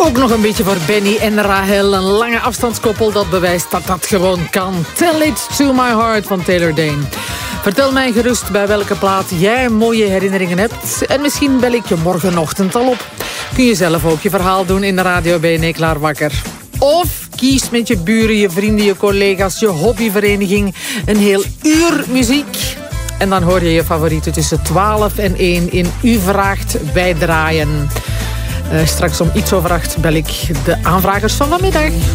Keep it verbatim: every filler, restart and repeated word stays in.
Ook nog een beetje voor Benny en Rahel. Een lange afstandskoppel dat bewijst dat dat gewoon kan. Tell It To My Heart van Taylor Dayne. Vertel mij gerust bij welke plaat jij mooie herinneringen hebt. En misschien bel ik je morgenochtend al op. Kun je zelf ook je verhaal doen in de radio Ben je klaar wakker. Of kies met je buren, je vrienden, je collega's, je hobbyvereniging een heel uur muziek. En dan hoor je je favorieten tussen twaalf en één in U Vraagt, Wij Draaien. Uh, straks om iets over acht bel ik de aanvragers van vanmiddag.